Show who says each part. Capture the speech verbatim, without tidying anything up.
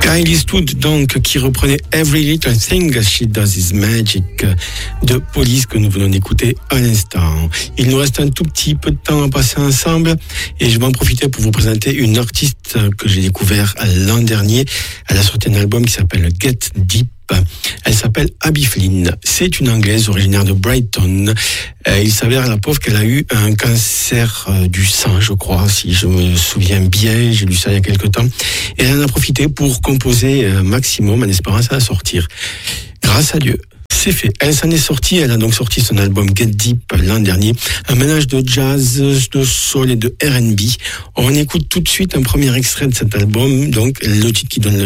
Speaker 1: Kylie Eastwood, donc, qui reprenait Every Little Thing She Does Is Magic de Police que nous venons d'écouter à l'instant. Il nous reste un tout petit peu de temps à passer ensemble et je vais en profiter pour vous présenter une artiste que j'ai découvert l'an dernier. Elle a sorti un album qui s'appelle Get Deep. Elle s'appelle Abby Flynn. C'est une Anglaise originaire de Brighton. Euh, il s'avère, la pauvre, qu'elle a eu un cancer euh, du sein, je crois, si je me souviens bien. J'ai lu ça il y a quelque temps. Et elle en a profité pour composer un maximum en espérant ça sortir. Grâce à Dieu, c'est fait. Elle s'en est sortie. Elle a donc sorti son album Get Deep l'an dernier. Un mélange de jazz, de soul et de R and B. On écoute tout de suite un premier extrait de cet album. Donc, le titre qui donne le